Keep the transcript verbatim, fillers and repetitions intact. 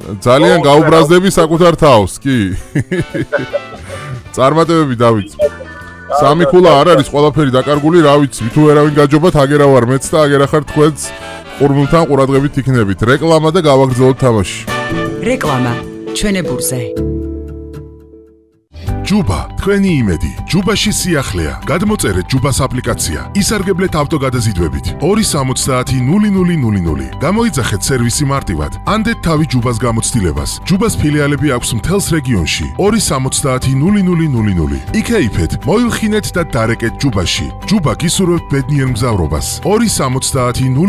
ძალიან გაუბრაზდები საკუთარ თავს, კი. წარმატებები დავით. სამი ქულა არ არის ყველაფერი დაკარგული, რა ვიცი, თუ ერავინ გაჯობათ, აგერა ვარ მეც და აგერა ხარ თქვენც ყურმულთან ყურადღებით იქნებით. რეკლამა და გავაგრძელოთ თამაში. რეკლამა ჩვენებურზე. ჯუბა, თქვენი იმედი. ჯუბაში სიახლეა. გადმოწერეთ ჯუბას აპლიკაცია. ისარგებლეთ ავტოგადაზიდვებით. ორი სამოცდაათი ნული ნული ნული ნული. გამოიძახეთ სერვისი მარტივად. ანდეთ თავი ჯუბას გამოცდილებას. ჯუბას ფილიალები აქვს მთელს რეგიონში. ორი სამოცდაათი ნული ნული ნული ნული. იქეიფეთ, მოილხინეთ და დარეკეთ ჯუბაში. ჯუბა გისურვებთ ბედნიერ მგზავრობას. ორი სამოცდაათი